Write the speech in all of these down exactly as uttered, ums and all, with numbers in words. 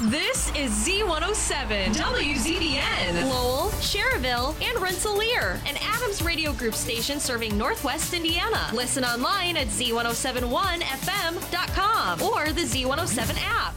This is Z one oh seven, W Z B N, Lowell, Cherville, and Rensselaer, an Adams Radio Group station serving Northwest Indiana. Listen online at Z one oh seven one F M dot com or the Z one oh seven app.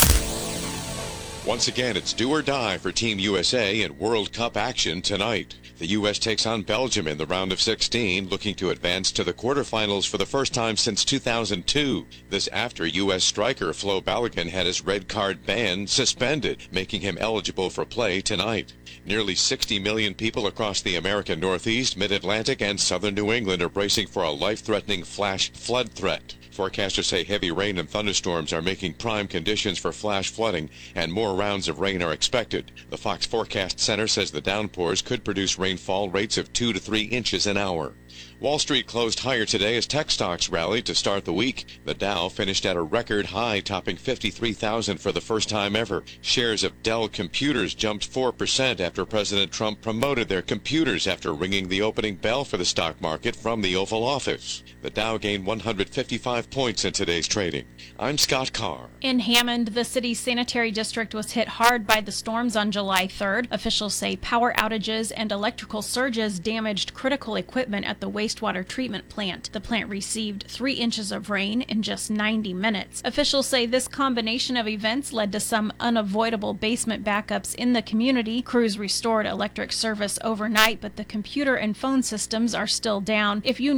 Once again, it's do or die for Team U S A in World Cup action tonight. The U S takes on Belgium in the round of sixteen, looking to advance to the quarterfinals for the first time since two thousand two. This after U S striker Flo Balogun had his red card ban suspended, making him eligible for play tonight. Nearly sixty million people across the American Northeast, Mid-Atlantic, and southern New England are bracing for a life-threatening flash flood threat. Forecasters say heavy rain and thunderstorms are making prime conditions for flash flooding, and more rounds of rain are expected. The Fox Forecast Center says the downpours could produce rainfall rates of two to three inches an hour. Wall Street closed higher today as tech stocks rallied to start the week. The Dow finished at a record high, topping fifty-three thousand for the first time ever. Shares of Dell Computers jumped four percent after President Trump promoted their computers after ringing the opening bell for the stock market from the Oval Office. The Dow gained one hundred fifty-five points in today's trading. I'm Scott Carr. In Hammond, the city's sanitary district was hit hard by the storms on July third. Officials say power outages and electrical surges damaged critical equipment at the wastewater treatment plant. The plant received three inches of rain in just ninety minutes. Officials say this combination of events led to some unavoidable basement backups in the community. Crews restored electric service overnight, but the computer and phone systems are still down. If you